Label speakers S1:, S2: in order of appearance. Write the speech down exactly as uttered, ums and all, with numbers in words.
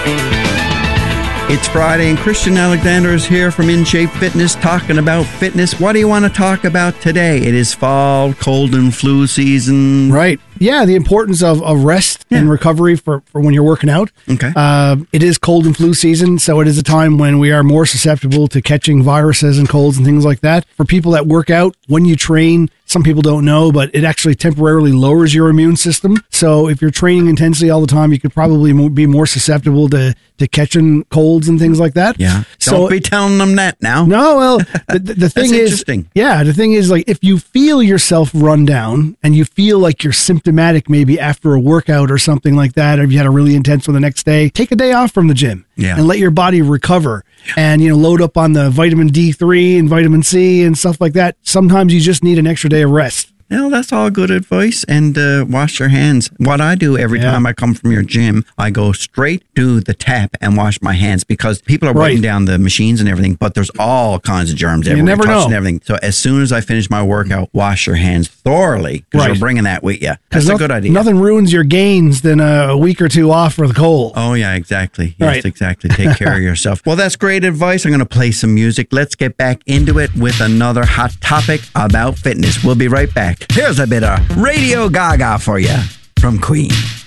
S1: It's Friday, and Christian Alexander is here from In Shape Fitness talking about fitness. What do you want to talk about today? It is fall, cold and flu season.
S2: Right. Yeah, the importance of, of rest yeah. and recovery for, for when you're working out.
S1: Okay.
S2: Uh, it is cold and flu season, so it is a time when we are more susceptible to catching viruses and colds and things like that. For people that work out, when you train, some people don't know, but it actually temporarily lowers your immune system. So if you're training intensely all the time, you could probably mo- be more susceptible to, to catching colds and things like that.
S1: Yeah.
S2: So,
S1: don't be telling them that now.
S2: No, well, the, the, the thing
S1: That's
S2: is,
S1: interesting.
S2: Yeah, the thing is, like, if you feel yourself run down and you feel like you're symptomatic maybe after a workout or something like that, or if you had a really intense one the next day, take a day off from the gym
S1: yeah.
S2: and let your body recover and, you know, load up on the vitamin D three and vitamin C and stuff like that. Sometimes you just need an extra day of rest.
S1: Well, that's all good advice. And uh, wash your hands. What I do every
S2: Yeah.
S1: time I come from your gym, I go straight to the tap and wash my hands, because people are
S2: Right.
S1: writing down the machines and everything, but there's all kinds of germs everywhere.
S2: never
S1: touching
S2: know.
S1: everything. So as soon as I finish my workout, wash your hands thoroughly, because
S2: Right.
S1: you're bringing that with you. That's
S2: no-
S1: a good idea.
S2: Nothing ruins your gains than a week or two off for the cold.
S1: Oh, yeah, exactly. Yes,
S2: Right.
S1: exactly. Take care of yourself. Well, that's great advice. I'm going to play some music. Let's get back into it with another hot topic about fitness. We'll be right back. Here's a bit of Radio Gaga for you from Queen.